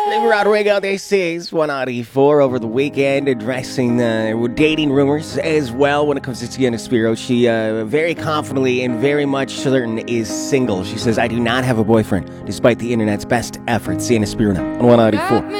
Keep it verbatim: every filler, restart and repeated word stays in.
Rodrigo, this is one ninety-four over the weekend, addressing uh, dating rumors as well when it comes to Sienna Spiro. She uh, very confidently and very much certain is single. She says, I do not have a boyfriend, despite the internet's best efforts. Sienna Spiro now on one ninety-four.